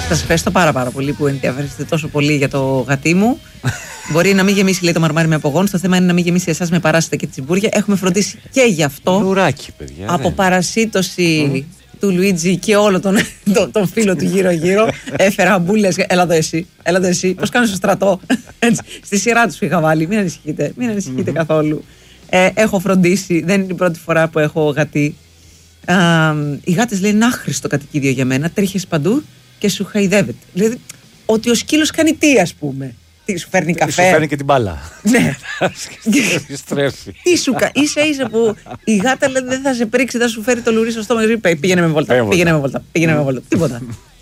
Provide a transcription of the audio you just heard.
Σας ευχαριστώ πάρα πολύ που ενδιαφέρεστε τόσο πολύ για το γατί μου. Μπορεί να μην γεμίσει, λέει, το μαρμάρι με απογόνους. Το θέμα είναι να μην γεμίσει εσάς με παράσιτα και τσιμπούρια. Έχουμε φροντίσει και γι' αυτό. Λουράκι, παιδιά. Από παρασίτωση του Λουίτζι και όλο τον φίλο του γύρω-γύρω. Έφερα μπουλές. Έλα εδώ εσύ. Πώς κάνεις στο στρατό. Στη σειρά τους είχα βάλει. Μην ανησυχείτε καθόλου. Έχω φροντίσει. Δεν είναι η πρώτη φορά που έχω γατί. Οι γάτες λένε είναι άχρηστο κατοικίδιο για μένα. Τρέχεις παντού και σου χαϊδεύεται. Δηλαδή ότι ο σκύλος κάνει τι, ας πούμε. Τι σου φέρνει καφέ. Σου φέρνει και την μπάλα. Ναι. Στρέφει. Τι σου κάνει. Ίσα που η γάτα λέει δεν θα σε πρίξει, θα σου φέρει το λουρί στο στόμα. Πήγαινε με βόλτα. Τίποτα.